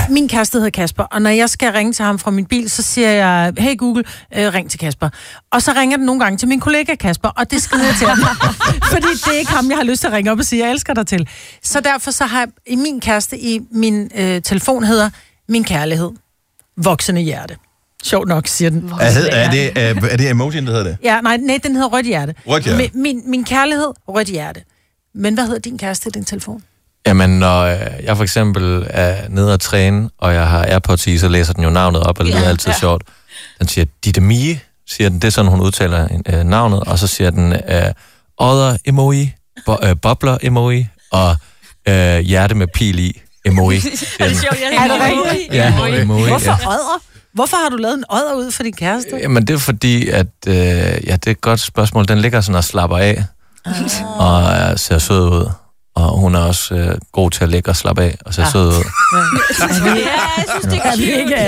Min kæreste hedder Kasper, og når jeg skal ringe til ham fra min bil, så siger jeg, hey Google, ring til Kasper. Og så ringer den nogle gange til min kollega Kasper, og det skrider jeg til ham. Fordi det er ikke ham, jeg har lyst til at ringe op og sige, jeg elsker dig til. Så derfor så har jeg min kæreste i min telefon hedder Min Kærlighed. Voksende hjerte. Sjovt nok, siger den. Er det emojien, der hedder det? Ja, nej, den hedder Rødt Hjerte. Rødt Hjerte. Min Kærlighed, Rødt Hjerte. Men hvad hedder din kæreste i din telefon? Jamen, når jeg for eksempel er nede at træne, og jeg har AirPods i, så læser den jo navnet op, og det er altid sjovt. Den siger, Ditte Mie, siger den. Det er sådan, hun udtaler navnet, og så siger den, odder emoji, bobler emoji, og hjerte med pil i emoji. Er det rigtigt? Ja, emoji. Hvorfor odder? Hvorfor har du lavet en odder ud for din kæreste? Jamen, det er fordi, at det er et godt spørgsmål. Den ligger sådan og slapper af, og ser sød ud. Og hun er også god til at ligge og slappe af, og ser sød ud. Jeg synes, det er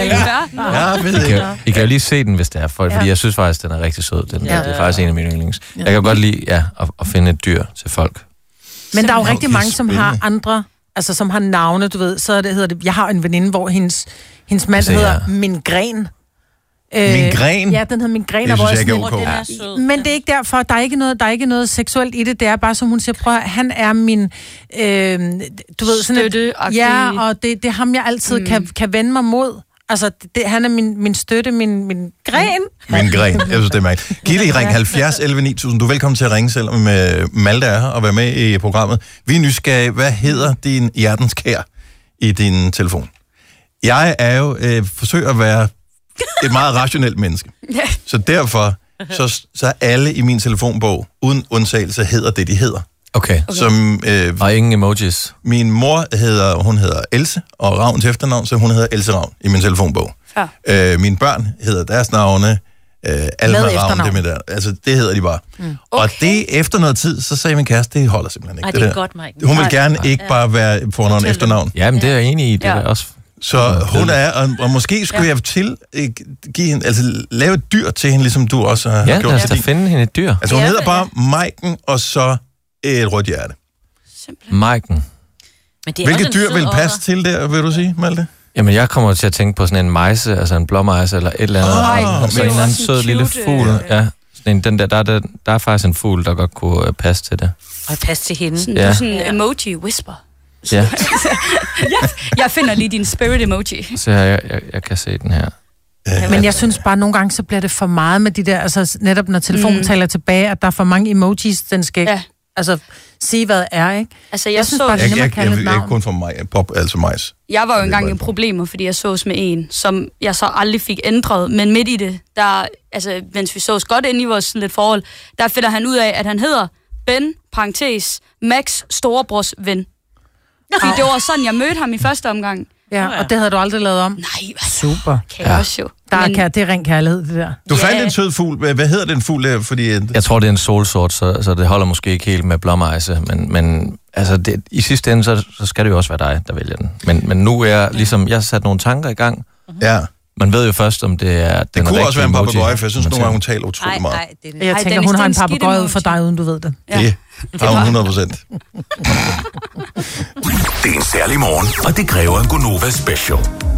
I kan jo lige se den, hvis det er, fordi jeg synes faktisk, den er rigtig sød. Det er faktisk en af mine yndlings. Jeg kan godt lide at finde et dyr til folk. Men der er jo rigtig mange, som har andre, altså som har navne, du ved. Så hedder det, jeg har en veninde, hvor hendes mand hedder Mingren. Mingren? Ja, den hedder Mingren. Det synes jeg ikke er okay. Men det er ikke derfor, der er ikke noget seksuelt i det. Det er bare, som hun siger, prøv at, han er min, du ved, sådan et, ja, og det er ham, jeg altid kan vende mig mod. Altså, han er min støtte, min gren. Min gren, jeg synes, det er mærkeligt. Gilly, ring 70 11 9000. Du er velkommen til at ringe, selvom Malte er her og være med i programmet. Vi er nysgerrige. Hvad hedder din hjertenskær i din telefon? Jeg er jo forsøger at være et meget rationelt menneske. Så derfor, så alle i min telefonbog, uden undtagelse, hedder det, de hedder. Okay. Som, og ingen emojis. Min mor hun hedder Else, og Ravn til efternavn, så hun hedder Else Ravn i min telefonbog. Mine børn hedder deres navne, Alma Ravn, det med der. Altså, det hedder de bare. Okay. Og det efter noget tid, så sagde min kæreste, det holder simpelthen ikke. Det er godt, Mike. Hun vil gerne ikke bare være fornavn efternavn. Jamen, det er jeg enig i. Det er også. Så hun er, og måske skulle jeg give hende, altså lave et dyr til hende, ligesom du også har gjort. Ja, lad os da finde hende et dyr. Altså hun hedder bare Maiken, og så et rødt hjerte. Maiken. Hvilket dyr vil passe til der, vil du sige, Malte? Jamen, jeg kommer til at tænke på sådan en mejse, altså en blåmejse eller et eller andet. Så en eller anden sød lille fugl. Ja, sådan en, der er faktisk en fugl, der godt kunne passe til det. Og passe til hende. Ja. Du er sådan en emoji whisper. Ja. Jeg finder lige din spirit emoji. Så jeg kan se den her. Men jeg synes bare, nogle gange, så bliver det for meget med de der, altså netop når telefonen taler tilbage, at der er for mange emojis, den skal altså sige, hvad det er, ikke? Altså, jeg synes bare, det er nemmere at kalde et navn. Jeg kun for mig, pop, altså majs. Jeg var jo engang i problemer, fordi jeg sås med en, som jeg så aldrig fik ændret, men midt i det, der, altså, mens vi sås godt ind i vores lidt forhold, der finder han ud af, at han hedder Ben, parentes, Max, storebrors ven. Fordi det var sådan, jeg mødte ham i første omgang. Ja, og det havde du aldrig lavet om? Nej, altså, super. Kaos jo. Det er ren kærlighed, det der. Du fandt en sød fugl. Hvad hedder den fugl der? Fordi jeg tror, det er en solsort, så det holder måske ikke helt med blåmejse, men altså, i sidste ende, så skal det jo også være dig, der vælger den. Men nu er jeg ligesom, jeg har sat nogle tanker i gang. Ja. Man ved jo først, om det er den kunne også være en papegøje, for jeg synes nogle gange, hun taler utrolig meget. Jeg tænker, hun har en papegøje ud for dig, uden du ved det. Ja. Det har hun 100%. Det er en særlig morgen, og det kræver en Gonova Special.